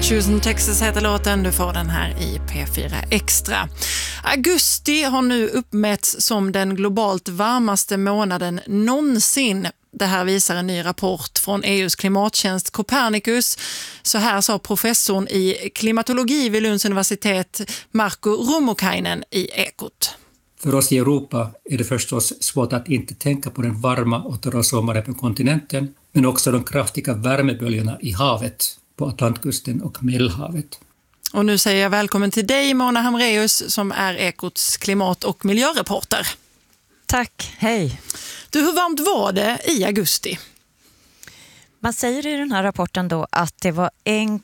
Houston, Texas heter låten. Du får den här i P4 Extra. Augusti har nu uppmätts som den globalt varmaste månaden någonsin. Det här visar en ny rapport från EUs klimattjänst Copernicus. Så här sa professorn i klimatologi vid Lunds universitet Marko Rummukainen i Ekot. För oss i Europa är det förstås svårt att inte tänka på den varma och torra sommaren på kontinenten, men också de kraftiga värmeböljorna i havet, på Atlantkusten och Medelhavet. Och nu säger jag välkommen till dig, Mona Hamreus, som är Ekots klimat- och miljöreporter. Tack, hej. Du, hur varmt var det i augusti? Man säger i den här rapporten då att det var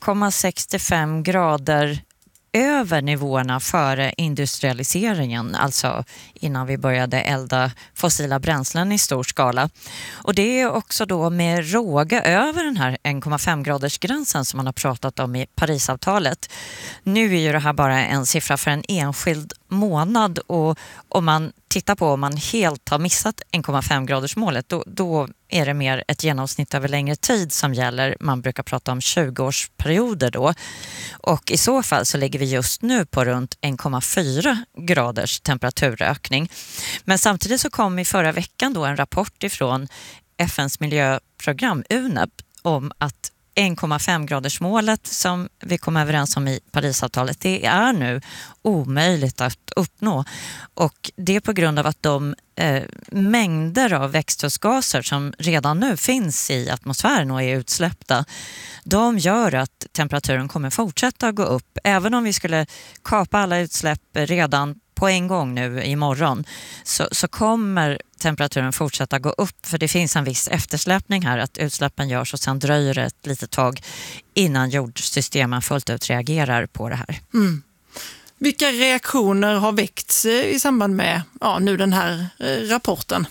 1,65 grader över nivåerna före industrialiseringen, alltså innan vi började elda fossila bränslen i stor skala. Och det är också då med råga över den här 1,5 graders gränsen som man har pratat om i Parisavtalet. Nu är ju det här bara en siffra för en enskild månad, och om man tittar på om man helt har missat 1,5 graders målet, då är det mer ett genomsnitt över längre tid som gäller. Man brukar prata om 20-årsperioder då. Och i så fall så ligger vi just nu på runt 1,4 graders temperaturökning. Men samtidigt så kom i förra veckan då en rapport ifrån FNs miljöprogram UNEP om att 1,5 graders målet som vi kom överens om i Parisavtalet, det är nu omöjligt att uppnå. Och det är på grund av att de mängder av växthusgaser som redan nu finns i atmosfären och är utsläppta, de gör att temperaturen kommer fortsätta att gå upp. Även om vi skulle kapa alla utsläpp redan på en gång nu imorgon, så kommer temperaturen fortsätta gå upp, för det finns en viss eftersläpning här, att utsläppen görs och sen dröjer det ett litet tag innan jordsystemen fullt ut reagerar på det här. Mm. Vilka reaktioner har väckts i samband med nu den här rapporten?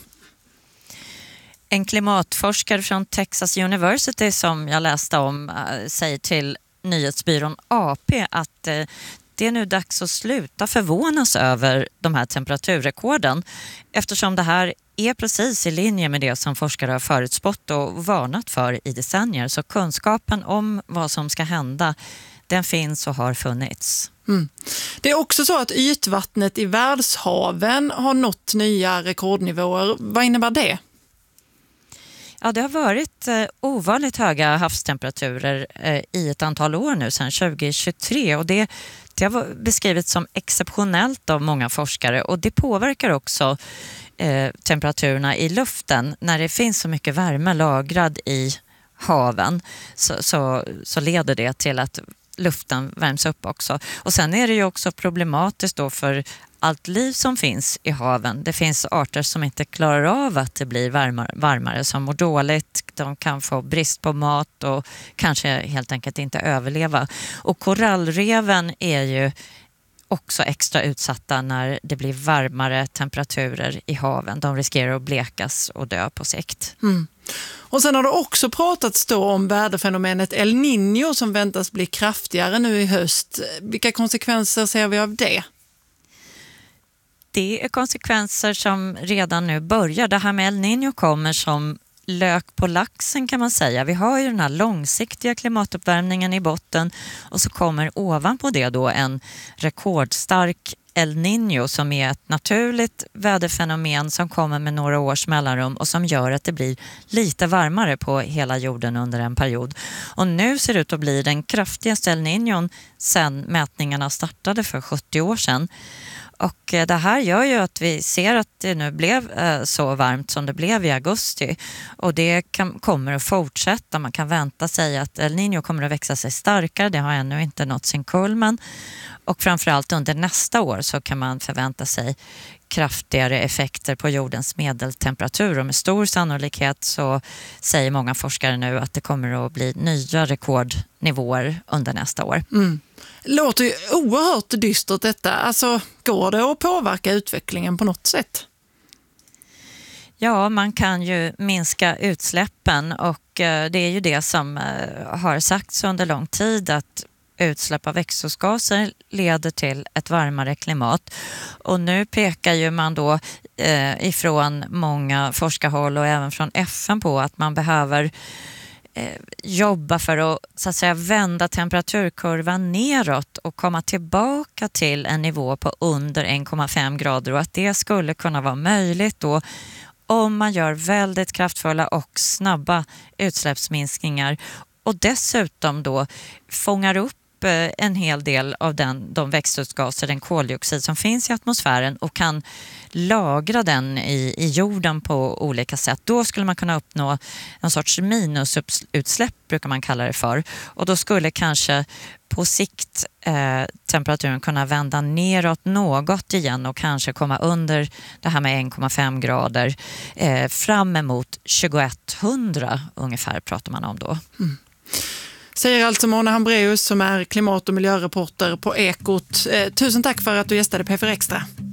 En klimatforskare från Texas University som jag läste om säger till nyhetsbyrån AP att det är nu dags att sluta förvånas över de här temperaturrekorden, eftersom det här är precis i linje med det som forskare har förutspått och varnat för i decennier. Så kunskapen om vad som ska hända, den finns och har funnits. Mm. Det är också så att ytvattnet i världshaven har nått nya rekordnivåer. Vad innebär det? Ja, det har varit ovanligt höga havstemperaturer i ett antal år nu, sedan 2023, och det har beskrivits som exceptionellt av många forskare, och det påverkar också temperaturerna i luften. När det finns så mycket värme lagrad i haven så leder det till att luften värms upp också. Och sen är det ju också problematiskt då för allt liv som finns i haven. Det finns arter som inte klarar av att det blir varmare, som mår dåligt. De kan få brist på mat och kanske helt enkelt inte överleva. Och korallreven är ju också extra utsatta när det blir varmare temperaturer i haven. De riskerar att blekas och dö på sikt. Mm. Och sen har det också pratats då om väderfenomenet El Niño som väntas bli kraftigare nu i höst. Vilka konsekvenser ser vi av det? Det är konsekvenser som redan nu börjar. Det här med El Niño kommer som lök på laxen, kan man säga. Vi har ju den här långsiktiga klimatuppvärmningen i botten, och så kommer ovanpå det då en rekordstark El Niño som är ett naturligt väderfenomen som kommer med några års mellanrum och som gör att det blir lite varmare på hela jorden under en period. Och nu ser det ut att bli den kraftigaste El Niñon sedan mätningarna startade för 70 år sedan. Och det här gör ju att vi ser att det nu blev så varmt som det blev i augusti, och det kommer att fortsätta. Man kan vänta sig att El Niño kommer att växa sig starkare. Det har ännu inte nått sin kulmen, och framförallt under nästa år så kan man förvänta sig kraftigare effekter på jordens medeltemperatur, och med stor sannolikhet så säger många forskare nu att det kommer att bli nya rekordnivåer under nästa år. Mm. Låter ju oerhört dystert detta. Alltså, går det att påverka utvecklingen på något sätt? Ja, man kan ju minska utsläppen, och det är ju det som har sagts under lång tid, att utsläpp av växthusgaser leder till ett varmare klimat. Och nu pekar ju man då ifrån många forskarhåll och även från FN på att man behöver jobba för att, så att säga, vända temperaturkurvan neråt och komma tillbaka till en nivå på under 1,5 grader och att det skulle kunna vara möjligt då om man gör väldigt kraftfulla och snabba utsläppsminskningar och dessutom då fångar upp en hel del av de växthusgaser, den koldioxid som finns i atmosfären och kan lagra den i jorden på olika sätt. Då skulle man kunna uppnå en sorts minusutsläpp brukar man kalla det för. Och då skulle kanske på sikt temperaturen kunna vända neråt något igen och kanske komma under det här med 1,5 grader fram emot 2100 ungefär pratar man om då. Mm. Säger alltså Mona Hambreus som är klimat- och miljöreporter på Ekot. Tusen tack för att du gästade P4 Extra.